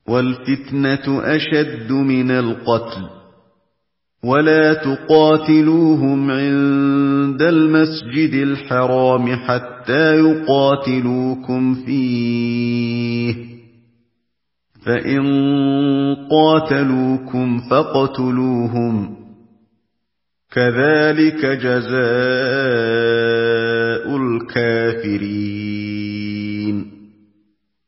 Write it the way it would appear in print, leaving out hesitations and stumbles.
وَالْفِتْنَةُ أَشَدُّ مِنَ الْقَتْلِ ۗ وَلَا تُقَاتِلُوهُمْ عِندَ الْمَسْجِدِ الْحَرَامِ حَتَّىٰ يُقَاتِلُوكُمْ فِيهِ ۖ فَإِن قَاتَلُوكُمْ فَاقْتُلُوهُمْ ۗ كَذَٰلِكَ جَزَاءُ الْكَافِرِينَ.